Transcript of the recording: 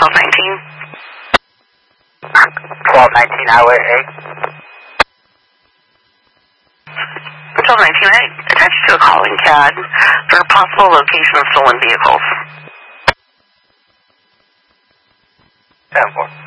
1219 Highway 8. 1219, I attached to a calling CAD for a possible location of stolen vehicles. 10-4.